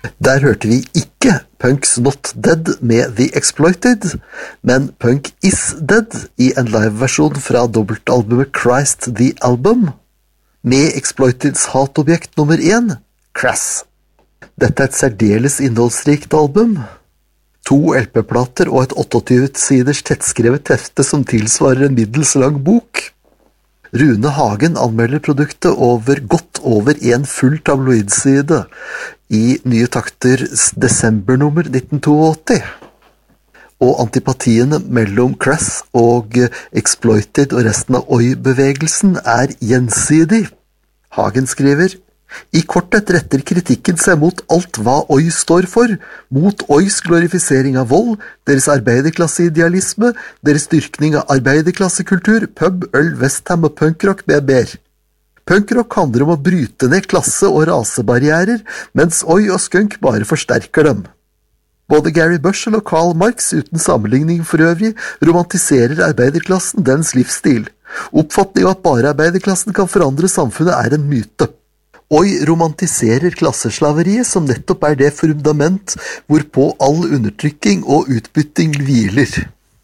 Der hørte vi ikke Punk's Not Dead med The Exploited, men Punk Is Dead i en liveversjon fra dobbeltalbumet Christ the Album, med Exploiteds hatobjekt nummer 1, Crass. Dette er et særdeles innholdsrikt album. 2 LP-plater og et 28-siders tettskrevet hefte som tilsvarer en middels lang bok. Rune Hagen anmelder produktet godt over en full tabloidside i Nye Takter desembernummer 1982. Og antipatiene mellom Crass og Exploited og resten av Oi-bevegelsen er gjensidig. Hagen skriver: I korthet retter kritikken seg mot alt hva Oi står for, mot Ois glorifisering av vold, deres arbeiderklasseidealisme, deres dyrkning av arbeiderklassekultur, pub, øl, Westham og punkrock BBR. Punkrock handler om å bryte ned klasse- og rasebarrierer, mens Oi og skunk bare forsterker dem. Både Gary Bushell og Karl Marx, uten sammenligning for øvrig, romantiserer arbeiderklassen, dens livsstil. Oppfatning av at bare arbeiderklassen kan forandre samfunnet er en myte. Oi romantiserer klasseslaveriet som nettopp er det fundament hvorpå all undertrykking og utbytting hviler.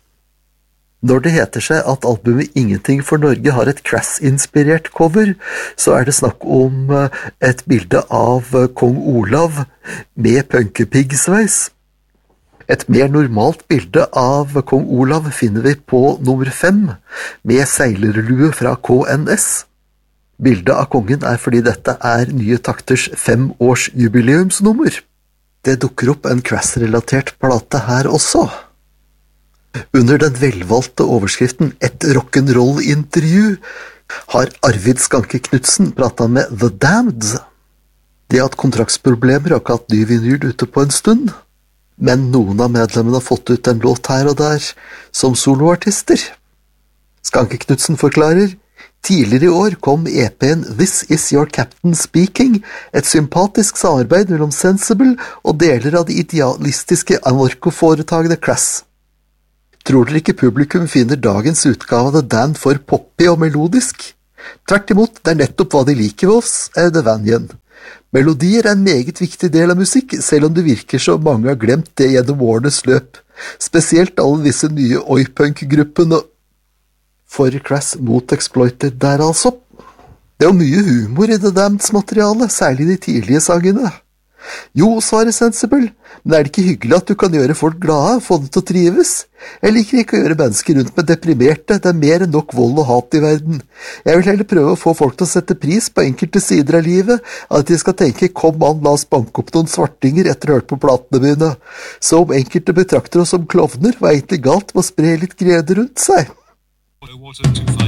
Når det heter seg at albumet Ingenting for Norge har et Crass-inspirert cover, så er det snakk om et bilde av kong Olav med punkepiggsveis. Et mer normalt bilde av kong Olav finner vi på nummer 5, med seilerlue fra KNS. Bildet av kongen er fordi dette er Nye Takters 5-års jubileumsnummer. Det dukker opp en Crass-relatert plate her også. Under den velvalgte overskriften «Et rock'n'roll-intervju» har Arvid Skanke Knudsen pratet med The Damned. De har hatt kontraktsproblemer og ikke hatt ny vinyl ute på en stund, men noen av medlemmene har fått ut en låt her og der som soloartister. Skanke Knudsen forklarer: Tidligere i år kom EP-en This Is Your Captain Speaking, et sympatisk samarbeid mellom Sensible og deler av de idealistiske anarkoforetagene Crass. Tror dere ikke publikum finner dagens utgave av The Damned for poppy og melodisk? Tvert imot, det er nettopp hva de liker ved oss, er The Vanyan. Melodier er en meget viktig del av musikk, selv om det virker som mange har glemt det gjennom årenes løp. Spesielt alle disse nye oi-punk-gruppene. For Crass mot Exploited der altså. Det er jo mye humor i The Damneds materiale, særlig de tidlige sangene. Jo, svarer Sensible, men er det ikke hyggelig at du kan gjøre folk glade, få dem til å trives? Jeg liker ikke å gjøre mennesker rundt med deprimerte, det er mer enn nok vold og hat i verden. Jeg vil heller prøve å få folk til å sette pris på enkelte sider av livet, at de skal tenke, kom an, la oss banke opp noen svartinger etter å ha hørt på platene mine. Så om enkelte betrakter oss som klovner, var egentlig galt med å spre litt glede rundt seg.